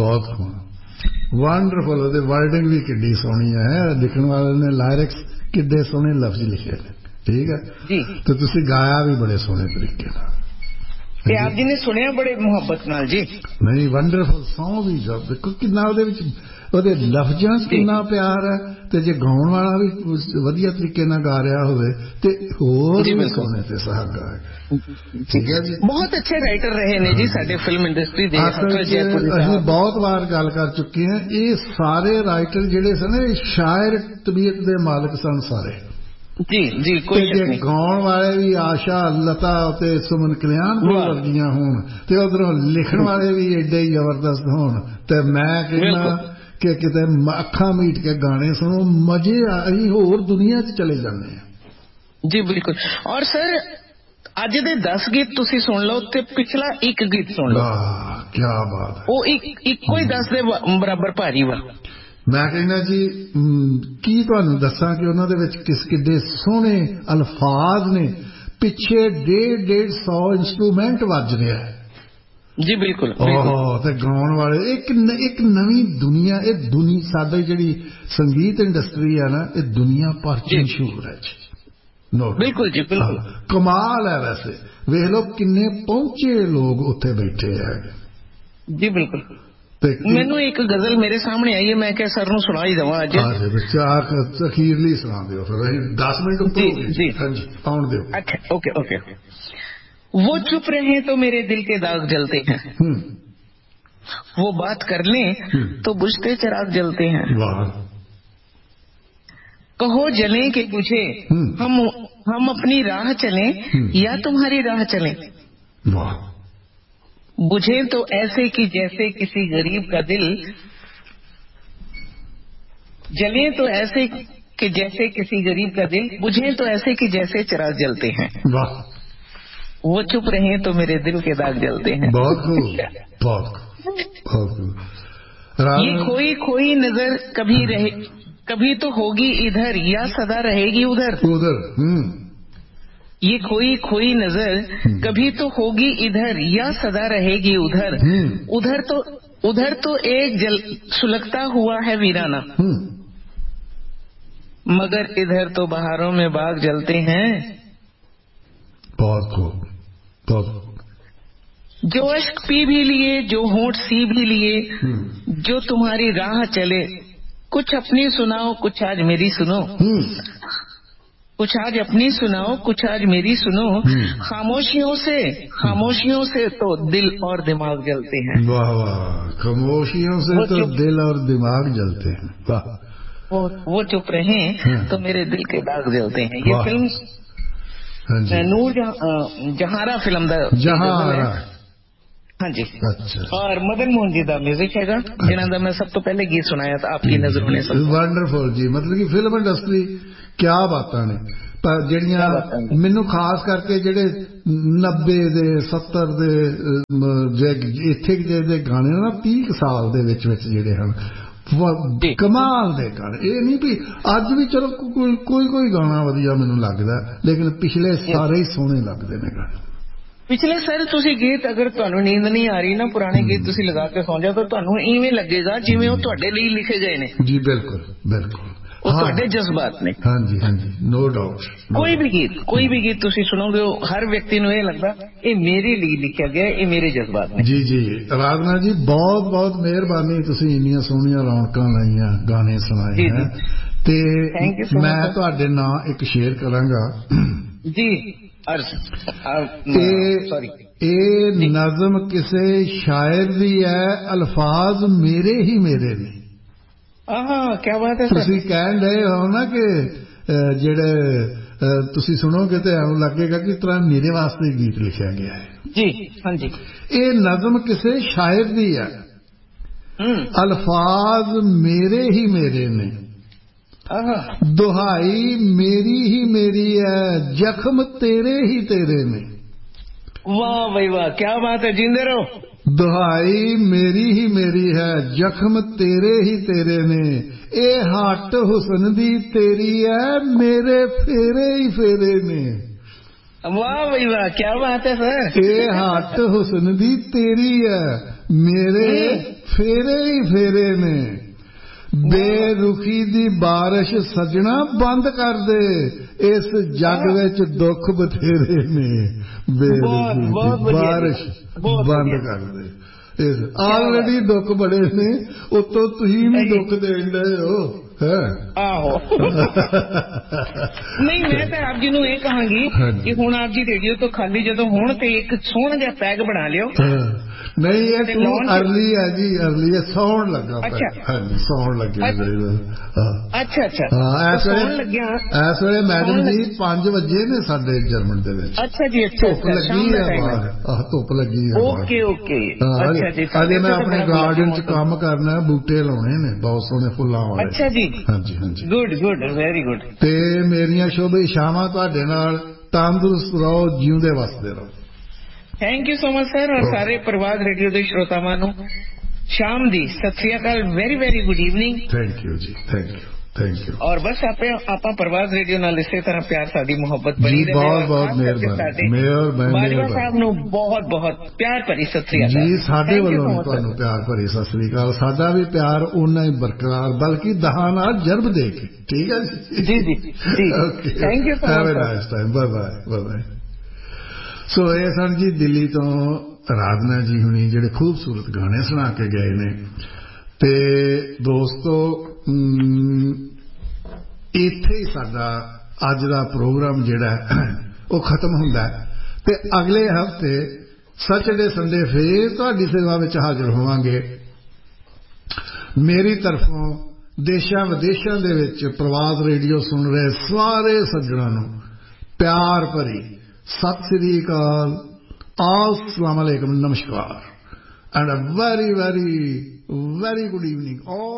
बहुत wonderful wording भी किड्डी सोहनी है लिखण वाले ने लायरिक्स किड्डे सोहने लफ्ज लिखे ने ठीक है जी तो तुसी गाया भी बड़े सोहने तरीके नाल ते आप जी ने सुनिया बड़े मुहब्बत नाल जी नहीं वंडरफुल सॉन्ग भी देखो कितना ਉਹਦੇ ਵਿੱਚ ਉਹਦੇ ਲਫ਼ਜ਼ਾਂ 'ਚ ਕਿੰਨਾ ਪਿਆਰ ਹੈ ਤੇ ਜੇ ਗਾਉਣ ਵਾਲਾ ਵੀ ਵਧੀਆ ਤਰੀਕੇ ਨਾਲ ਗਾ ਰਿਹਾ ਹੋਵੇ ਤੇ ਹੋਰ ਵੀ ਸੋਹਣੇ ਤੇ ਸੁਹਾਗਾ ਠੀਕ ਹੈ ਜੀ ਬਹੁਤ ਅੱਛੇ ਰਾਈਟਰ ਰਹੇ ਨੇ ਜੀ ਸਾਡੇ ਫਿਲਮ ਇੰਡਸਟਰੀ ਦੇ ਅਸੀਂ ਬਹੁਤ ਵਾਰ ਗੱਲ ਕਰ ਚੁੱਕੇ ਹਾਂ ਇਹ ਸਾਰੇ ਰਾਈਟਰ ਜਿਹੜੇ ਸਨ ਇਹ ਸ਼ਾਇਰ ਤਬੀਅਤ ਦੇ ਮਾਲਕ ਸਨ ਸਾਰੇ जी जी कोई शक नहीं गाउन वाले भी आशा लता ते सुमन कल्याण वर्गियां होण ते उधरों लिखण वाले भी एडे ही जबरदस्त होण ते मैं कहना कि किते अखां मीट के गाने सुनो मजे असीं होर दुनिया च चले जाने जी बिल्कुल और सर अज दे 10 गीत तुसी सुन लो ते पिछला एक गीत सुन लो क्या बात है वो इक्को ही 10 दे बराबर भारी वा मैं कहना जी की तुहानू दसां कि उन्हां दे विच किस किड्डे सोहणे अल्फाज ने पिछे 150 इंस्ट्रूमेंट वज रहा है जी बिल्कुल ते गाउण वाले एक नवी दुनिया ये दुनिया साडी जिहड़ी संगीत इंडस्ट्री है ना ये दुनिया भर च मशहूर है जी बिल्कुल जी बिल्कुल कमाल है वैसे वेख लो किन्ने पहुंचे लोग उत्थे बैठे है जी बिल्कुल मैनू एक गजल मेरे सामने आई है मैं क्या सर नूं सुना ही देवां अज अखीरली सुना दिओ फिर 10 मिनट जी आउण दिओ अच्छा ओके ओके वो चुप रहे तो मेरे दिल के दाग जलते हैं वो बात कर लें तो बुझते चिराग जलते हैं कहो जले के बुझे हम अपनी राह चलें या तुम्हारी राह चलें बुझे तो ऐसे कि जैसे किसी गरीब का दिल जले तो ऐसे कि जैसे किसी गरीब का दिल बुझे तो ऐसे कि जैसे चिराग जलते हैं वो चुप रहे तो मेरे दिल के दाग जलते हैं बहुत खूब बहुत ये खोई खोई नजर कभी तो होगी इधर या सदा रहेगी उधर ये खोई खोई नजर कभी तो होगी इधर या सदा रहेगी उधर उधर तो एक सुलगता हुआ है वीराना मगर इधर तो बहारों में बाग जलते हैं बहुत खूब जो अश्क पी भी लिए जो होंठ सी भी लिए जो तुम्हारी राह चले कुछ अपनी सुनाओ कुछ आज मेरी सुनो कुछ आज अपनी सुनाओ कुछ आज मेरी सुनो खामोशियों से तो दिल और दिमाग जलते हैं वाह वाह खामोशियों से तो दिल और दिमाग जलते हैं वाह वो चुप रहे तो मेरे दिल के दाग जलते हैं ये फिल्म नूर जहारा फिल्म जहारा हाँ जी अच्छा और मदन मोहन जी का म्यूजिक है जिन्हों का मैं सब तो पहले गीत सुनाया था आपकी नजरों ने वंडरफुल जी मतलब कि फिल्म इंडस्ट्री क्या बातां ने पर ਜਿਹੜੀਆਂ ਮੈਨੂੰ ਖਾਸ ਕਰਕੇ ਜਿਹੜੇ 90 ਦੇ 70 ਦੇ ਇੱਥੇ ਦੇ ਗਾਣੇ ਨਾ 30 ਸਾਲ ਦੇ ਵਿੱਚ ਜਿਹੜੇ ਹਨ ਕਮਾਲ ਦੇ ਗਾਣੇ ਇਹ ਨਹੀਂ ਵੀ ਅੱਜ ਵੀ ਚਲੋ ਕੋਈ ਗਾਣਾ ਵਧੀਆ ਮੈਨੂੰ ਲੱਗਦਾ ਲੇਕਿਨ ਪਿਛਲੇ ਸਾਰੇ ਹੀ ਸੋਹਣੇ ਲੱਗਦੇ ਨੇ ਗਾਣੇ पिछले सर तुसी गीत अगर तुहानू नींद नहीं आ रही ना पुराने गीत तुसी लगा के सौ जाओ तो तुहानू इवें लगेगा जिवें वो तुहाडे लिए लिखे गए ने जी बिल्कुल बिल्कुल वो तुहाडे जज्बात ने हाँ जी नो डाउट कोई भी गीत तुसी सुनोगे हर व्यक्ति नू ये लगदा ये मेरे लिए लिखा गया ये मेरे जज्बात ने जी आराधना जी बहुत बहुत मेहरबानी तुसी इन्नियां सोहणियां रौनकां लाईयां गाने सुनाए हैं ते मैं तुहाडे नाल एक शेयर करांगा जी नज़म किसे शायर दी है अल्फाज मेरे ही मेरे ने क्या बात है तुसी कह रहे हो ना कि जेड़े तुसी सुनोगे तो ऐसा लगेगा कि तरह मेरे वास्ते गीत लिखा गया है जी हाँ जी ये नज़म किसे शायर दी है अल्फाज मेरे ही मेरे ने दुहाई मेरी ही मेरी है जख्म तेरे ही तेरे में वाह भाई वाह क्या बात है जिंदे रहो दुहाई मेरी ही मेरी है जख्म तेरे ही तेरे ने ए हट हुसन दी तेरी है मेरे फेरे ही फेरे ने वाह भाई वाह क्या बात है सर ए हट हुसन दी तेरी है मेरे फेरे ही फेरे ने बेरुखी दी बारिश सजना बंद कर दे इस जग विच दुख बथेरे ने बेरुखी दी बारिश बंद कर दे ऑलरेडी दुख बड़े ने उतो तुसीं भी दुख देण दे हो आहो नहीं मैं तो आप जी नूं ये कहांगी कि हुण आप जी रेडियो तो खाली जदों होण ते एक सोहना जिहा पैग बना लियो नहीं ये तू अर्ली है जी अर्ली है सौण लगा हाँ जी सौण लगे अच्छा अच्छा इस वेले मैडम जी 5 बजे ने साडे जर्मन दे विच अच्छा जी अच्छा धुप लगी है धुप लगी है ओके ओके अच्छा जी अजे मैं अपने गार्डन च काम करना बूटे लाने ने बहुत सोहने फुल्लां वाले अच्छा जी हाँ जी हाँ जी गुड गुड वेरी गुड ते मेरियां शुभ इच्छावां तुहाडे नाल तंदुरुस्त रहो जीउंदे वसदे रहो thank you so much sir और सारे प्रवाद रेडियो के श्रोतावां नूं शाम दी सत श्री अकाल very very good evening thank you ji thank you और बस आप प्रवाद रेडियो नाल इसे तरह प्यार साडी मोहब्बत बनी रहे बहुत बहुत मेहरबानी बाजवा साहब नूं बहुत बहुत प्यार भरी सत श्री अकाल जी साडे वल्लों तुहानूं प्यार भरी सत श्री अकाल साडा भी प्यार उन्ना ही बरकरार बल्कि 10 नाल जरब दे के ठीक है जी जी जी thank you so much nice time bye bye सो ये सन जी दिल्ली तो आराधना जी हुणी जिहड़े खूबसूरत गाने सुना के गए ने ते दोस्तों इत्थे ही साडा अज दा प्रोग्राम जिहड़ा वो खत्म हुंदा है ते अगले हफ्ते सैटरडे संडे फिर तुहाडी सेवा विच हाजिर होवांगे मेरी तरफों देशां विदेशां दे विच प्रवाद रेडियो सुन रहे सारे सज्जणां नूं प्यार भरी सत श्री अकाल अस्सलाम वालेकुम नमस्कार and a very very very good evening